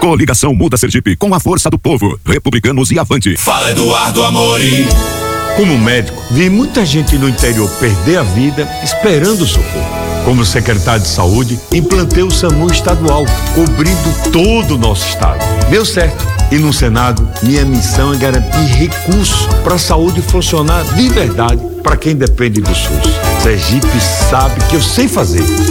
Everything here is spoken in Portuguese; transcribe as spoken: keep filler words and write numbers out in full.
Coligação Muda Sergipe, com a força do povo. Republicanos e avante. Fala Eduardo Amorim. Como médico, vi muita gente no interior perder a vida esperando socorro. Como secretário de saúde, implantei o SAMU estadual, cobrindo todo o nosso estado. Deu certo. E no Senado, minha missão é garantir recursos para a saúde funcionar de verdade para quem depende do SUS. Sergipe sabe que eu sei fazer.